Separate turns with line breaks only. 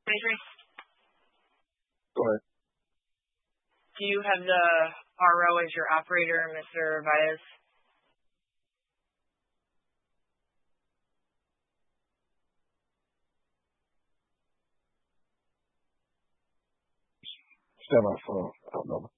Go ahead.
Do you have the RO as your operator, Mr. Valles?
Stand by for a moment.